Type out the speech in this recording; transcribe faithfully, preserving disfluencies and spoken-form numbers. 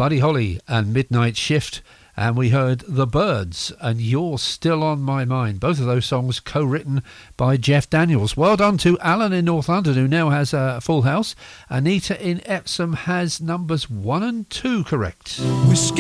Buddy Holly and Midnight Shift, and we heard The Birds and You're Still on My Mind. Both of those songs co-written by Jeff Daniels. Well done to Alan in North London, who now has a full house. Anita in Epsom has numbers one and two correct. Whiskey